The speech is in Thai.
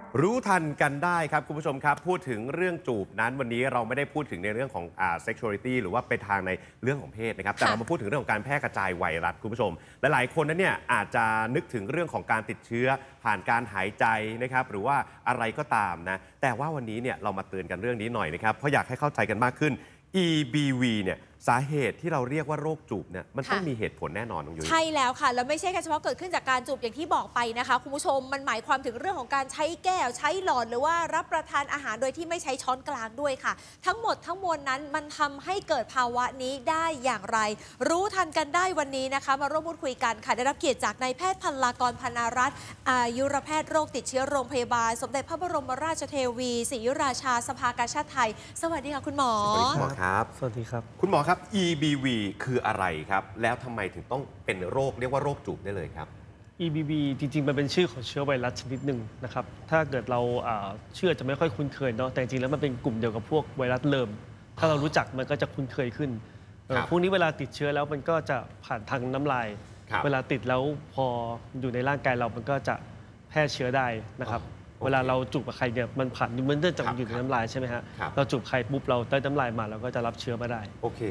รู้ทันกันได้ครับคุณผู้ชมครับพูดถึงเรื่องจูบนั้นวันนี้เราไม่ได้พูดถึงในเรื่องของsexuality หรือว่าไปทางในเรื่องของเพศนะครับแต่เรามาพูดถึงเรื่องของการแพร่กระจายไวรัสคุณผู้ชมหลายๆคนนั้นเนี่ยอาจจะนึกถึงเรื่องของการติดเชื้อผ่านการหายใจนะครับหรือว่าอะไรก็ตามนะแต่ว่าวันนี้เนี่ยเรามาเตือนกันเรื่องนี้หน่อยนะครับเพราะอยากให้เข้าใจกันมากขึ้น EBV เนี่ยสาเหตุที่เราเรียกว่าโรคจูบเนี่ยมันต้องมีเหตุผลแน่นอนน้องยุ้ยใช่แล้วค่ะแล้วไม่ใช่แค่เฉพาะเกิดขึ้นจากการจูบอย่างที่บอกไปนะคะคุณผู้ชมมันหมายความถึงเรื่องของการใช้แก้วใช้หลอดหรือว่ารับประทานอาหารโดยที่ไม่ใช้ช้อนกลางด้วยค่ะทั้งหมดทั้งมวลนั้นมันทำให้เกิดภาวะนี้ได้อย่างไรรู้ทันกันได้วันนี้นะคะมาร่วมพูดคุยกันค่ะได้รับเกียรติจากนายแพทย์พันลากรพนารัตน์อายุรแพทย์โรคติดเชื้อโรงพยาบาลสมเด็จพระบรมราชเทวีศรีราชาสภากาชาดไทยสวัสดีค่ะคุณหมอสวัสดีคุณหมอครับสวัสดีครับคุณหมอครับ EBV คืออะไรครับแล้วทำไมถึงต้องเป็นโรคเรียกว่าโรคจูบได้เลยครับ EBV จริงๆมันเป็นชื่อของเชื้อไวรัสชนิดหนึ่งนะครับถ้าเกิดเราเชื่อจะไม่ค่อยคุ้นเคยเนาะแต่จริงๆแล้วมันเป็นกลุ่มเดียวกับพวกไวรัสเริมถ้าเรารู้จักมันก็จะคุ้นเคยขึ้นพวกนี้เวลาติดเชื้อแล้วมันก็จะผ่านทางน้ำลายเวลาติดแล้วพออยู่ในร่างกายเรามันก็จะแพร่เชื้อได้นะครับเวลาเราจูบกับใครเนี่ยมันผ่านมันเนื่องจากอยู่ในน้ำลายใช่ไหมฮะเราจูบใครปุ๊บเราได้น้ำลายมาเราก็จะรับเชื้อมาได้โอเค